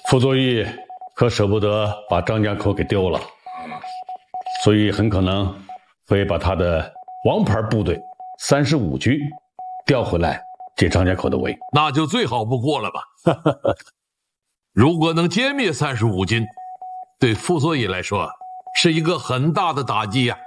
傅作义可舍不得把张家口给丢了，所以很可能会把他的王牌部队35军调回来解张家口的围。 那就最好不过了吧。如果能歼灭35军，对傅作义来说是一个很大的打击呀。